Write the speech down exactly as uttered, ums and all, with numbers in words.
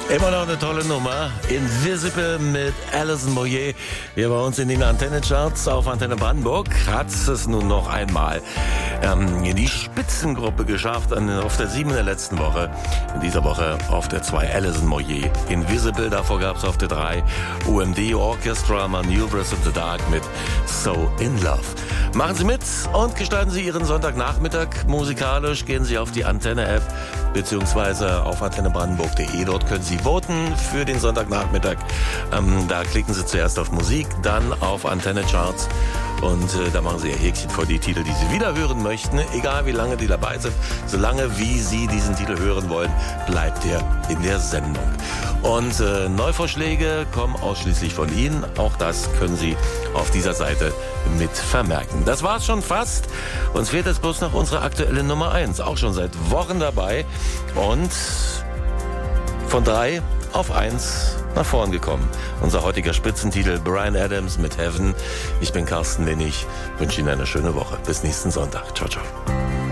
Immer noch eine tolle Nummer. Invisible mit Alison Moyet. Hier bei uns in den Antenne-Charts auf Antenne Brandenburg hat es nun noch einmal ähm, in die Spitzengruppe geschafft. Auf der sieben in der letzten Woche. In dieser Woche auf der zwei Alison Moyet. Invisible, davor gab es auf der drei O M D Orchestra, Maneuvers in the Dark mit So in Love. Machen Sie mit und gestalten Sie Ihren Sonntagnachmittag musikalisch. Gehen Sie auf die Antenne-App beziehungsweise auf antenne brandenburg punkt de. Dort können Sie voten für den Sonntagnachmittag. Ähm, da klicken Sie zuerst auf Musik, dann auf Antenne-Charts und äh, da machen Sie Ihr Häkchen vor die Titel, die Sie wieder hören möchten. Egal wie lange die dabei sind, solange wie Sie diesen Titel hören wollen, bleibt er in der Sendung. Und äh, Neuvorschläge kommen ausschließlich von Ihnen. Auch das können Sie auf dieser Seite mit vermerken. Das war's schon fast. Uns fehlt jetzt bloß noch unsere aktuelle Nummer eins. Auch schon seit Wochen dabei. Und von drei auf eins nach vorn gekommen. Unser heutiger Spitzentitel Bryan Adams mit Heaven. Ich bin Carsten Lennig. Wünsche Ihnen eine schöne Woche. Bis nächsten Sonntag. Ciao, ciao.